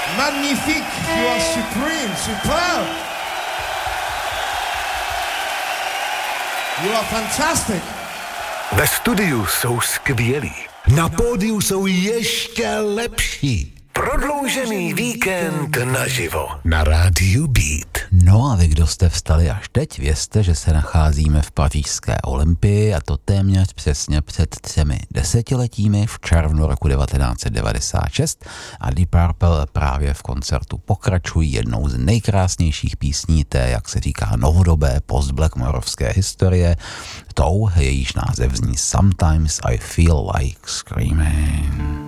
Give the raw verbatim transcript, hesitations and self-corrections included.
Magnifique, you are supreme, superb. You are fantastic. Ve studiu jsou skvělí. Na pódiu jsou ještě lepší. Prodloužený víkend naživo na rádiu Beat. No a vy, kdo jste vstali až teď, vězte, že se nacházíme v pařížské Olympii a to téměř přesně před třemi desetiletími v červnu roku devatenáct set devadesát šest a Deep Purple právě v koncertu pokračují jednou z nejkrásnějších písní té, jak se říká, novodobé post-blackmoreovské historie, tou, jejíž název zní Sometimes I Feel Like Screaming.